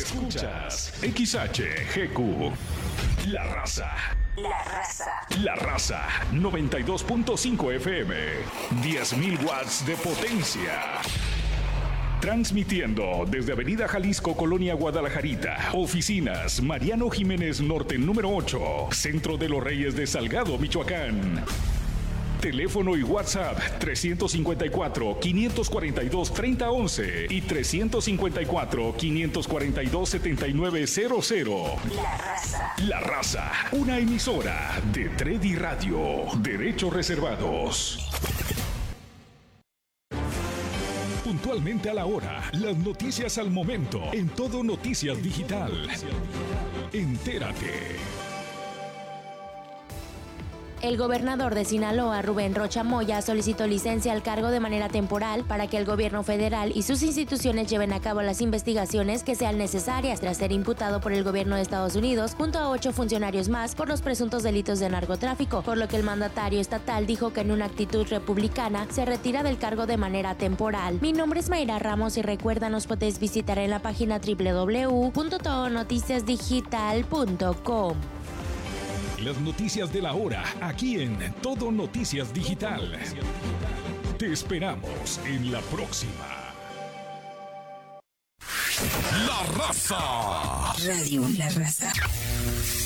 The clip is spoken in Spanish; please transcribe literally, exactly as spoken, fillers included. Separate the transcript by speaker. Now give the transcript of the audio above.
Speaker 1: Escuchas X H G Q. La Raza.
Speaker 2: La Raza.
Speaker 1: La Raza. noventa y dos punto cinco F M. diez mil watts de potencia. Transmitiendo desde Avenida Jalisco, Colonia Guadalajarita. Oficinas Mariano Jiménez Norte número ocho. Centro de los Reyes de Salgado, Michoacán. Teléfono y WhatsApp trescientos cincuenta y cuatro, quinientos cuarenta y dos, treinta once y trescientos cincuenta y cuatro, quinientos cuarenta y dos, setenta y nueve cero cero.
Speaker 2: La Raza.
Speaker 1: La Raza, una emisora de Tredi Radio. Derechos reservados. Puntualmente a la hora, las noticias al momento, en Todo Noticias Digital. Entérate.
Speaker 3: El gobernador de Sinaloa, Rubén Rocha Moya, solicitó licencia al cargo de manera temporal para que el gobierno federal y sus instituciones lleven a cabo las investigaciones que sean necesarias tras ser imputado por el gobierno de Estados Unidos junto a ocho funcionarios más por los presuntos delitos de narcotráfico, por lo que el mandatario estatal dijo que en una actitud republicana se retira del cargo de manera temporal. Mi nombre es Mayra Ramos y recuerda, nos podéis visitar en la página doble u doble u doble u punto todo noticias digital punto com.
Speaker 1: Las noticias de la hora, aquí en Todo Noticias Digital. Te esperamos en la próxima. La Raza.
Speaker 2: Radio La Raza.